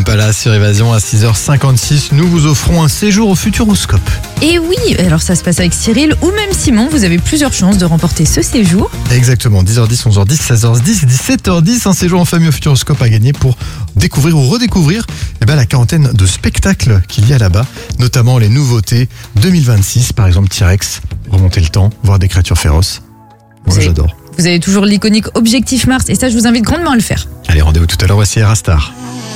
Kim Palace sur Évasion à 6h56. Nous vous offrons un séjour au Futuroscope. Et oui, alors ça se passe avec Cyril ou même Simon. Vous avez plusieurs chances de remporter ce séjour. Exactement, 10h10, 11h10, 16h10, 17h10. Un séjour en famille au Futuroscope à gagner pour découvrir ou redécouvrir la quarantaine de spectacles qu'il y a là-bas. Notamment les nouveautés 2026, par exemple T-Rex, remonter le temps, voir des créatures féroces. Moi j'adore. Vous avez toujours l'iconique Objectif Mars et ça je vous invite grandement à le faire. Allez, rendez-vous tout à l'heure, voici Erastar.